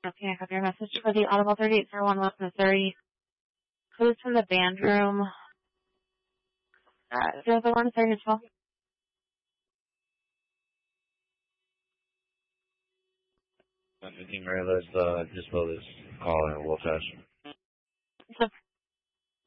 Okay, I have your message for the Audible 3801 West Missouri. Clues from the band room. 001 3012. Everything right, let's disable this call and we'll test.